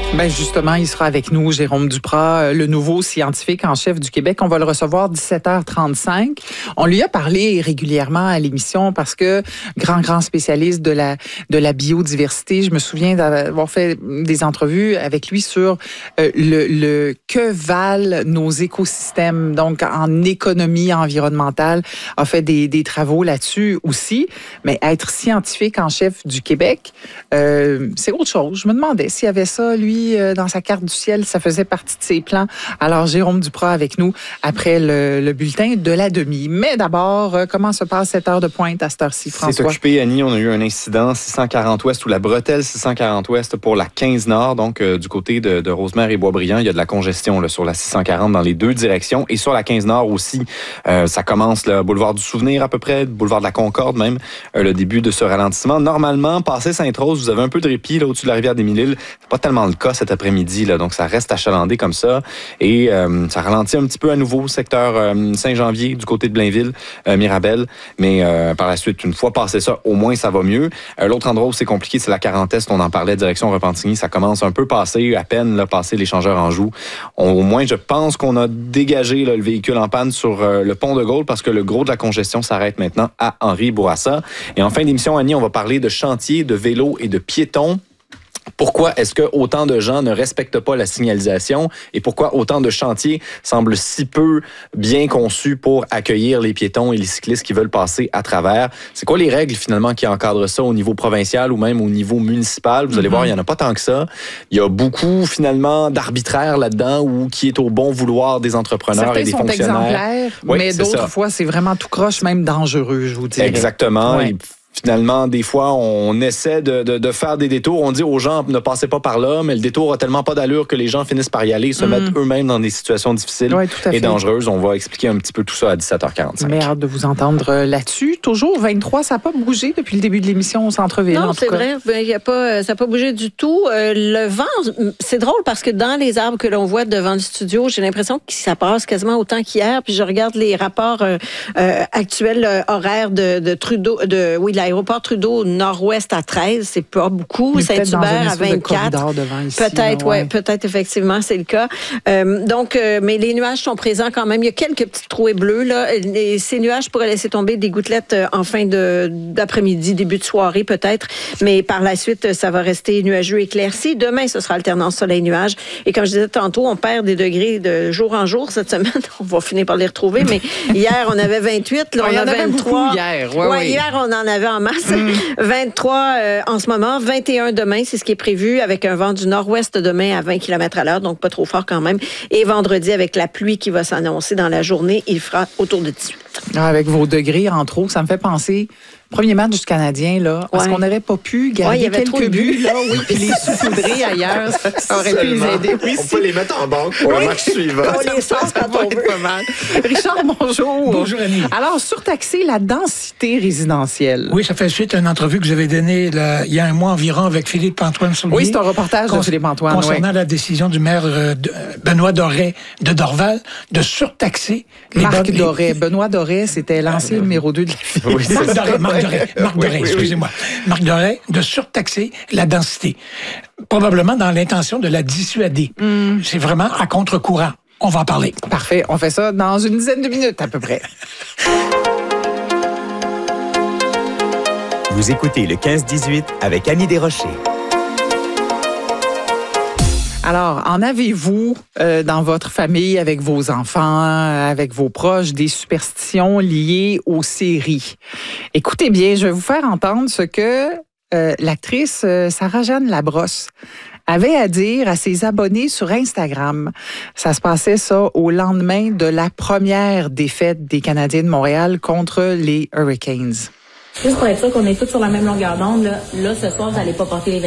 Ben justement, il sera avec nous, Jérôme Duprat, le nouveau scientifique en chef du Québec. On va le recevoir 17h35. On lui a parlé régulièrement à l'émission parce que grand spécialiste de la biodiversité. Je me souviens d'avoir fait des entrevues avec lui sur le que valent nos écosystèmes. Donc, en économie environnementale, a fait des travaux là-dessus aussi. Mais être scientifique en chef du Québec, c'est autre chose. Je me demandais s'il y avait ça, lui, dans sa carte du ciel, ça faisait partie de ses plans. Alors, Jérôme Duprat avec nous après le bulletin de la demi. Mais d'abord, comment se passe cette heure de pointe à cette heure-ci, François? C'est occupé, Annie. On a eu un incident 640 Ouest ou la bretelle 640 Ouest pour la 15 Nord. Donc, du côté de Rosemère et Boisbriand, il y a de la congestion là, sur la 640 dans les deux directions. Et sur la 15 Nord aussi, ça commence le boulevard du Souvenir à peu près, le boulevard de la Concorde même, le début de ce ralentissement. Normalement, passé Sainte-Rose, vous avez un peu de répit là, au-dessus de la rivière des Mille-Îles. C'est pas tellement le cas cet après-midi, là, donc ça reste achalandé comme ça. Et ça ralentit un petit peu à nouveau, secteur Saint-Janvier, du côté de Blainville, Mirabel. Mais par la suite, une fois passé ça, au moins ça va mieux. L'autre endroit où c'est compliqué, c'est la 40 Est. On en parlait, direction Repentigny. Ça commence un peu passé, à peine là, passé l'échangeur Anjou. Au moins, je pense qu'on a dégagé là, le véhicule en panne sur le pont de Gaulle parce que le gros de la congestion s'arrête maintenant à Henri Bourassa. Et en fin d'émission, Annie, on va parler de chantiers, de vélos et de piétons. Pourquoi est-ce que autant de gens ne respectent pas la signalisation et pourquoi autant de chantiers semblent si peu bien conçus pour accueillir les piétons et les cyclistes qui veulent passer à travers? C'est quoi les règles finalement qui encadrent ça au niveau provincial ou même au niveau municipal? Vous allez voir, il n'y en a pas tant que ça. Il y a beaucoup finalement d'arbitraire là-dedans ou qui est au bon vouloir des entrepreneurs certains et des sont fonctionnaires. Exemplaires, oui, mais d'autres fois, c'est vraiment tout croche, même dangereux, je vous dirais. Exactement. Ouais. Finalement, des fois, on essaie de faire des détours. On dit aux gens, ne passez pas par là, mais le détour a tellement pas d'allure que les gens finissent par y aller, se mettre eux-mêmes dans des situations difficiles et dangereuses. On va expliquer un petit peu tout ça à 17h45. Mais hâte de vous entendre là-dessus. Toujours 23, ça n'a pas bougé depuis le début de l'émission au centre-ville. Non, c'est vrai. Ça n'a pas bougé du tout. Le vent, c'est drôle parce que dans les arbres que l'on voit devant le studio, j'ai l'impression que ça passe quasiment autant qu'hier. Puis je regarde les rapports actuels horaires de Trudeau, l'aéroport Trudeau nord-ouest à 13, c'est pas beaucoup. Saint-Hubert à 24. Peut-être, oui, peut-être effectivement, c'est le cas. Mais les nuages sont présents quand même. Il y a quelques petites trouées bleues, là. Ces nuages pourraient laisser tomber des gouttelettes en fin d'après-midi, début de soirée peut-être. Mais par la suite, ça va rester nuageux éclairci. Demain, ce sera alternance soleil-nuage. Et comme je disais tantôt, on perd des degrés de jour en jour cette semaine. On va finir par les retrouver. Mais hier, on avait 28. Là, on a 23. Hier, hier, on en avait en masse. 23 en ce moment, 21 demain, c'est ce qui est prévu avec un vent du nord-ouest demain à 20 km à l'heure, donc pas trop fort quand même. Et vendredi, avec la pluie qui va s'annoncer dans la journée, il fera autour de 18. Avec vos degrés en trop, ça me fait penser... Premier match du Canadien, là, parce qu'on n'aurait pas pu garder quelques buts, là, puis les saupoudrer ailleurs, ça aurait pu les aider. Oui, on peut les mettre en banque pour le match suivant. On les sort quand on veut. Pas mal. Richard, bonjour. Bonjour, Annie. Alors, surtaxer la densité résidentielle. Oui, ça fait suite à une entrevue que j'avais donnée il y a un mois environ avec Philippe-Antoine Soulier. Oui, c'est un reportage de Philippe-Antoine. Concernant la décision du maire Benoît Doré de Dorval de surtaxer les Marc Doré. Benoît Doré, c'était l'ancien numéro 2 de la ville. Marc Doré, excusez-moi. Marc Doré, de surtaxer la densité. Probablement dans l'intention de la dissuader. C'est vraiment à contre-courant. On va en parler. Parfait. On fait ça dans une dizaine de minutes à peu près. Vous écoutez le 15-18 avec Annie Desrochers. Alors, en avez-vous dans votre famille, avec vos enfants, avec vos proches, des superstitions liées aux séries? Écoutez bien, je vais vous faire entendre ce que l'actrice Sarah-Jeanne Labrosse avait à dire à ses abonnés sur Instagram. Ça se passait ça au lendemain de la première défaite des Canadiens de Montréal contre les Hurricanes. Juste pour être sûr qu'on est tous sur la même longueur d'onde, là ce soir, vous n'allez pas porter les